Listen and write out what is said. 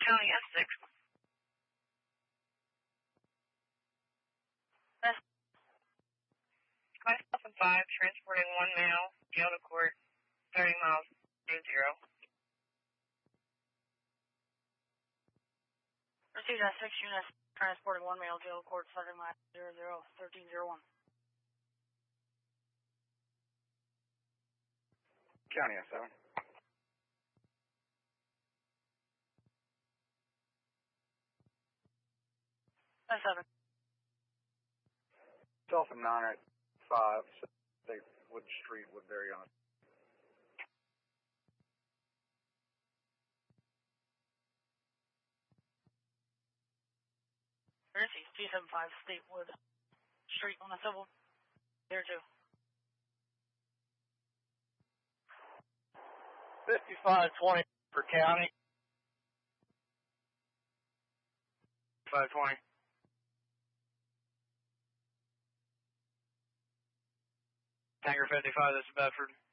County F6. Class 5, transporting 1 male, jail to court, 30 miles, 20. Received at 6 units, transporting 1 male, jail to court, 30 miles, 001301. County F7. F7. Delta 985, State Wood Street, Woodbury on it. Received T75, Statewood Street on a civil, 02. 5520 for county. 520. Tanker 55, this is Bedford.